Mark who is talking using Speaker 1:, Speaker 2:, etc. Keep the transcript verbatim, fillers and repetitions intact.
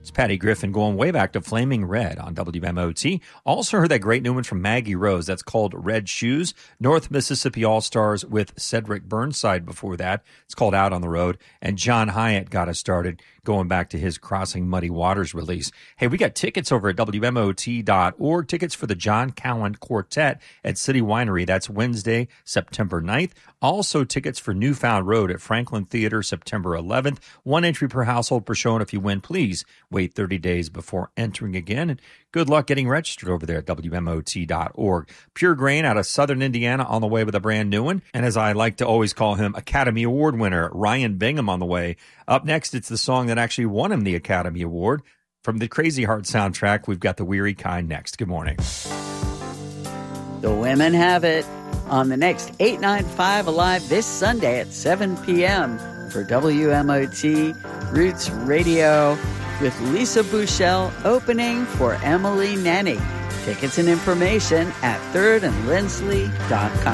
Speaker 1: It's Patty Griffin going way back to Flaming Red on W M O T. Also heard that great new one from Maggie Rose. That's called Red Shoes. North Mississippi All-Stars with Cedric Burnside before that. It's called Out on the Road. And John Hyatt got us started going back to his Crossing Muddy Waters release. Hey, we got tickets over at W M O T dot org. Tickets for the John Cowan Quartet at City Winery. That's Wednesday, September ninth. Also tickets for Newfound Road at Franklin Theater, September eleventh. One entry per household per show, and if you win, please wait thirty days before entering again. And good luck getting registered over there at W M O T dot org. Pure Grain out of Southern Indiana on the way with a brand new one. And as I like to always call him, Academy Award winner Ryan Bingham on the way. Up next, it's the song that actually won him the Academy Award. From the Crazy Heart soundtrack, we've got The Weary Kind next. Good morning.
Speaker 2: The women have it on the next eight ninety-five Alive this Sunday at seven p.m. for W M O T Roots Radio with Lisa Bouchel opening for Emily Nenny. Tickets and information at third and lindsley dot com.